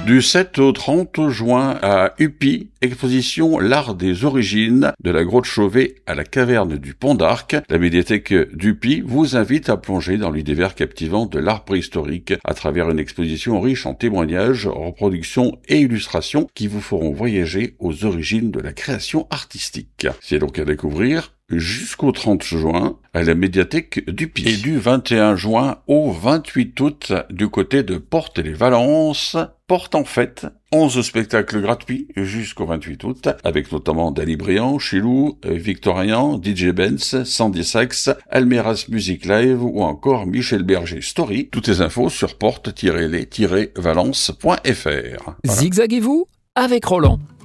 Du 7 au 30 juin à Upi, exposition L'Art des Origines, de la grotte Chauvet à la caverne du Pont d'Arc. La médiathèque d'Upi vous invite à plonger dans l'univers captivant de l'art préhistorique à travers une exposition riche en témoignages, reproductions et illustrations qui vous feront voyager aux origines de la création artistique. C'est donc à découvrir jusqu'au 30 juin à la médiathèque d'Upi. Et du 21 juin au 28 août du côté de Porte-les-Valences, Porte en fête, 11 spectacles gratuits jusqu'au 28 août, avec notamment Dali Briand, Chilou, Victorien, DJ Benz, Sandy Sax, Almeras Music Live ou encore Michel Berger Story. Toutes les infos sur porte-les-valence.fr. Voilà. Zigzaguez-vous avec Roland.